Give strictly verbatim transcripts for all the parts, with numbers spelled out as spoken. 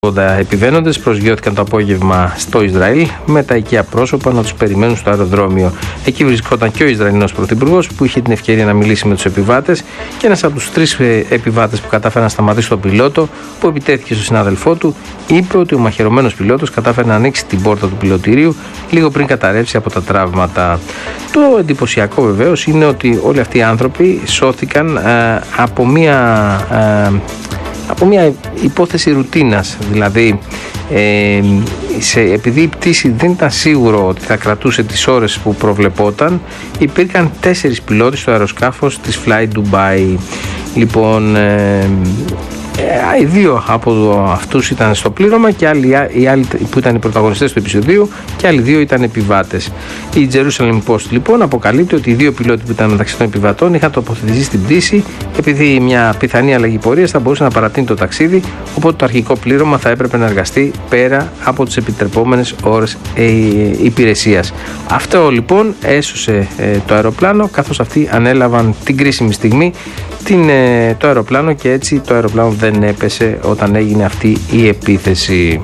Επιβαίνοντες προσγειώθηκαν το απόγευμα στο Ισραήλ με τα οικεία πρόσωπα να τους περιμένουν στο αεροδρόμιο. Εκεί βρισκόταν και ο Ισραηλινός πρωθυπουργός που είχε την ευκαιρία να μιλήσει με τους επιβάτες και ένας από τους τρεις επιβάτες που κατάφερε να σταματήσει τον πιλότο που επιτέθηκε στον συνάδελφό του είπε ότι ο μαχαιρωμένος πιλότος κατάφερε να ανοίξει την πόρτα του πιλωτηρίου λίγο πριν καταρρεύσει από τα τραύματα. Το εντυπωσιακό βεβαίως είναι ότι όλοι αυτοί οι άνθρωποι σώθηκαν ε, από μία ε, από μια υπόθεση ρουτίνας, δηλαδή ε, σε, επειδή η πτήση δεν ήταν σίγουρο ότι θα κρατούσε τις ώρες που προβλεπόταν, υπήρχαν τέσσερις πιλότοι στο αεροσκάφος της Fly Dubai. Λοιπόν, ε, οι δύο από αυτούς ήταν στο πλήρωμα και άλλοι, οι άλλοι που ήταν οι πρωταγωνιστές του επεισοδίου και άλλοι δύο ήταν επιβάτες. Η Jerusalem Post λοιπόν αποκαλύπτει ότι οι δύο πιλότοι που ήταν μεταξύ των επιβατών είχαν τοποθετηθεί στην πτήση επειδή μια πιθανή αλλαγή πορείας θα μπορούσε να παρατείνει το ταξίδι, οπότε το αρχικό πλήρωμα θα έπρεπε να εργαστεί πέρα από τις επιτρεπόμενες ώρες ε, υπηρεσίας. Αυτό λοιπόν έσωσε ε, το αεροπλάνο, καθώς αυτοί ανέλαβαν την κρίσιμη στιγμή την, ε, το αεροπλάνο και έτσι το αεροπλάνο δεν έπεσε όταν έγινε αυτή η επίθεση.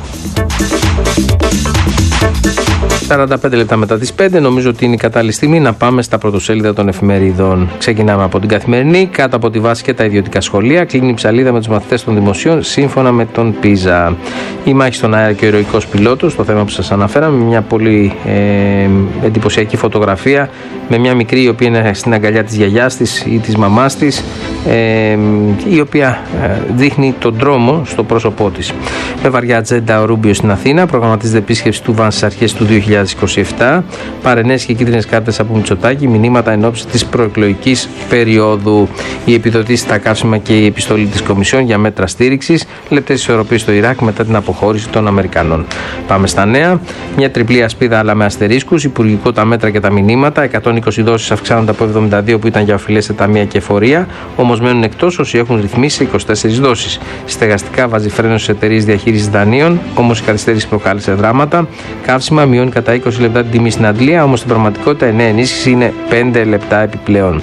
σαράντα πέντε λεπτά μετά τις πέντε, νομίζω ότι είναι η κατάλληλη στιγμή να πάμε στα πρωτοσέλιδα των εφημερίδων. Ξεκινάμε από την Καθημερινή. Κάτω από τη βάση και τα ιδιωτικά σχολεία, κλείνει η ψαλίδα με τους μαθητές των δημοσίων σύμφωνα με τον Πίζα. Η μάχη στον αέρα και ο ηρωικός πιλότος, το θέμα που σας αναφέραμε, με μια πολύ ε, εντυπωσιακή φωτογραφία με μια μικρή η οποία είναι στην αγκαλιά της γιαγιάς της ή της μαμάς της, ε, η οποία ε, δείχνει τον δρόμο στο πρόσωπό της. Με βαριά ατζέντα ο Ρούμπιο στην Αθήνα, προγραμματίζεται επίσκεψη του Βαν στις αρχές του δύο χιλιάδες είκοσι επτά. Παρενέσεις και κίτρινες κάρτες από Μητσοτάκη, μηνύματα εν ώψη της προεκλογικής περίοδου. Οι επιδοτήσεις στα καύσιμα και η επιστολή της Κομισιόν για μέτρα στήριξης, λεπτές ισορροπίες στο Ιράκ μετά την αποχώρηση των Αμερικανών. Πάμε στα νέα. Μια τριπλή ασπίδα αλλά με αστερίσκους, υπουργικό τα μέτρα και τα μηνύματα. εκατόν είκοσι δόσεις αυξάνονται από εβδομήντα δύο που ήταν για οφειλές σε ταμεία και εφορία, όμως μένουν εκτός όσοι έχουν ρυθμίσει σε είκοσι τέσσερις δόσεις. Στεγαστικά βάζει φρένο στις εταιρείες διαχείρισης δανείων, όμως η καθυστέρηση προκάλεσε δράματα. Καύσιμα μειώνει κατά είκοσι λεπτά την τιμή στην Αντλία, όμως στην πραγματικότητα η νέα ενίσχυση είναι πέντε λεπτά επιπλέον.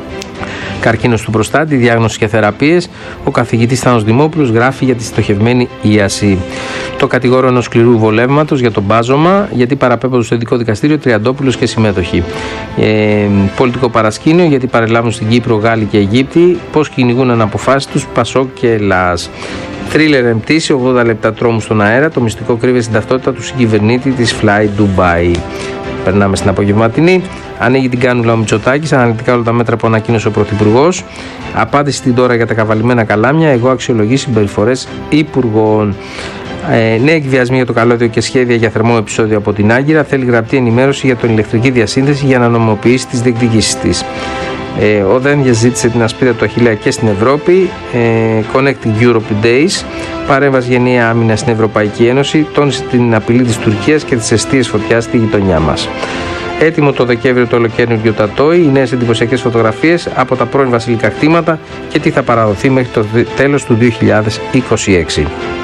Καρκίνος του προστάτη, διάγνωση και θεραπείες. Ο καθηγητής Θάνος Δημόπουλος γράφει για τη στοχευμένη ίαση. Το κατηγόρο ενός σκληρού βολεύματος για το μπάζωμα, γιατί παραπέμπονται στο ειδικό δικαστήριο Τριαντόπουλος και συμμέτοχοι. Ε, πολιτικό παρασκήνιο, γιατί παρελάβουν στην Κύπρο Γάλλοι και Αιγύπτιοι. Πώς κυνηγούν αναποφάσεις τους Πασόκ και Ελλάς. Θρίλερ εμπτήση, ογδόντα λεπτά τρόμου στον αέρα. Το μυστικό κρύβεται στην ταυτότητα του συγκυβερνήτη της Fly Dubai. Περνάμε στην απογευματινή. Ανοίγει την κάνουλα ο Μητσοτάκης, αναλυτικά όλα τα μέτρα που ανακοίνωσε ο Πρωθυπουργός. Απάντηση την τώρα για τα καβαλημένα καλάμια. Εγώ αξιολογεί συμπεριφορές υπουργών. Ε, νέα εκβιασμοί για το καλώδιο και σχέδια για θερμό επεισόδιο από την Άγκυρα. Θέλει γραπτή ενημέρωση για την ηλεκτρική διασύνδεση για να νομιμοποιήσει τις διεκδικήσεις της. Ε, ο ΔΕΝ διαζήτησε την ασπίδα του Αχιλλέα και στην Ευρώπη. Ε, Connecting Europe Days. Παρέμβαση για νέα άμυνα στην Ευρωπαϊκή Ένωση. Τόνισε την απειλή της Τουρκίας και τις αιστείες φωτιάς στη γειτονιά μας. Έτοιμο το Δεκέμβριο το ολοκαίρινο Τατόι, οι νέες εντυπωσιακές φωτογραφίες από τα πρώην βασιλικά κτήματα και τι θα παραδοθεί μέχρι το τέλος του δύο χιλιάδες είκοσι έξι.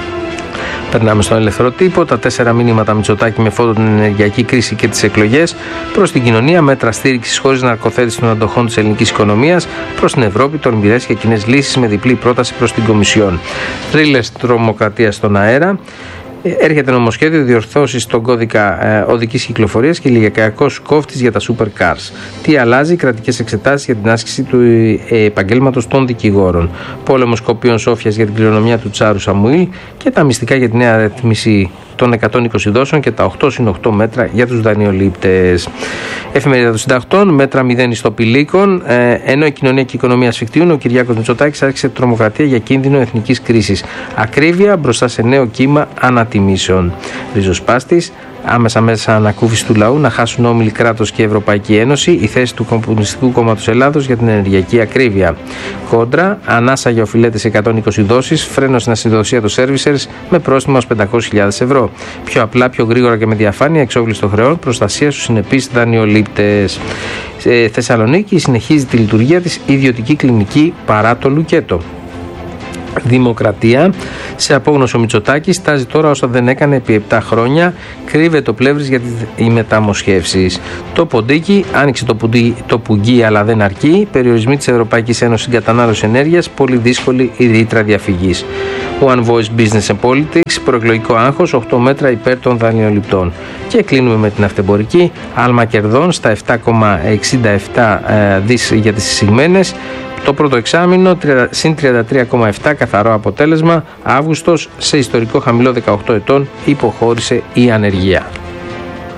Περνάμε στον ελεύθερο τύπο. Τα τέσσερα μήνυματα Μητσοτάκη με φόντο την ενεργειακή κρίση και τις εκλογές. Προς την κοινωνία, μέτρα στήριξης χωρίς ναρκοθέτηση των αντοχών της ελληνικής οικονομίας. Προς την Ευρώπη, τολμηρές και κοινές λύσεις με διπλή πρόταση προς την Κομισιόν. Θρίλερ τρομοκρατίας στον αέρα. Έρχεται νομοσχέδιο διορθώσεις στον κώδικα ε, οδικής κυκλοφορίας και ηλικιακός κόφτης για τα supercars. Τι αλλάζει, κρατικές εξετάσεις για την άσκηση του ε, επαγγέλματος των δικηγόρων. Πόλεμος κοπίων Σόφιας για την κληρονομιά του Τσάρου Σαμουήλ και τα μυστικά για τη νέα ρύθμιση των εκατόν είκοσι δόσεων και τα οκτώ συν οκτώ μέτρα για τους δανειολήπτες. Εφημερίδα των Συντακτών, μέτρα μηδέν ιστοπηλίκων. Ε, ενώ η κοινωνία και η οικονομία ασφιχτείουν, ο Κυριάκος Μητσοτάκης άρχισε τρομοκρατία για κίνδυνο εθνικής κρίσης. Ακρίβεια μπροστά σε νέο κύμα ανατιμήσεων. Ριζοσπάστης. Άμεσα μέσα ανακούφιση του λαού να χάσουν όμιλοι κράτος και Ευρωπαϊκή Ένωση, η θέση του Κομμουνιστικού Κόμματος Ελλάδος για την ενεργειακή ακρίβεια. Κόντρα, ανάσα για οφειλέτες εκατόν είκοσι δόσεις, φρένο στην ασυνδοσία των servicers με πρόστιμο ως πεντακόσιες χιλιάδες ευρώ. Πιο απλά, πιο γρήγορα και με διαφάνεια, εξόφληση των χρεών, προστασία στους συνεπείς δανειολήπτες. Ε, Θεσσαλονίκη συνεχίζει τη λειτουργία της ιδιωτική κλινική παρά το Λουκέτο. Δημοκρατία. Σε απόγνωση ο Μητσοτάκης τάζει τώρα όσα δεν έκανε επί επτά χρόνια. Κρύβεται ο Πλεύρης για τις μεταμοσχεύσεις. Το ποντίκι, άνοιξε το, πουντί, το πουγγί αλλά δεν αρκεί. Περιορισμοί της Ευρωπαϊκής Ένωσης στην κατανάλωση ενέργειας. Πολύ δύσκολη η ρήτρα διαφυγής. One Voice Business and Politics. Προεκλογικό άγχος. οκτώ μέτρα υπέρ των δανειοληπτών. Και κλείνουμε με την αυτεμπορική. Άλμα κερδών στα επτά κόμμα εξήντα επτά δις για τις εισηγμένες. Το πρώτο εξάμηνο, συν τριάντα τρία κόμμα επτά καθαρό αποτέλεσμα. Αύγουστος, σε ιστορικό χαμηλό δεκαοκτώ ετών, υποχώρησε η ανεργία.